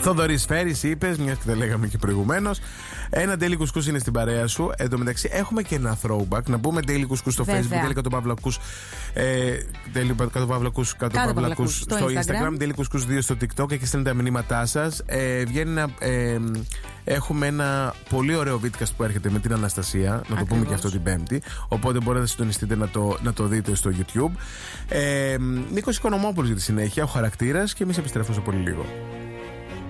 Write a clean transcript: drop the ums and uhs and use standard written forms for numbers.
Θοδωρής Φέρης, είπες, μια και τα λέγαμε και προηγουμένως. Ένα Daily Κουσκούς είναι στην παρέα σου. Εν τω μεταξύ, έχουμε και ένα throwback. Να πούμε Daily Κουσκούς στο Facebook, Daily Κατοπαύλακους στο Instagram, Daily Κουσκούς 2 στο TikTok. Εκεί στέλνετε τα μηνύματά σας. Έχουμε ένα πολύ ωραίο βίντεο που έρχεται με την Αναστασία. Να το πούμε και αυτό την Πέμπτη. Οπότε μπορείτε να συντονιστείτε να το δείτε στο YouTube. Νίκος Οικονομόπουλος για τη συνέχεια, ο χαρακτήρας, και εμείς επιστρέφουμε σε πολύ λίγο.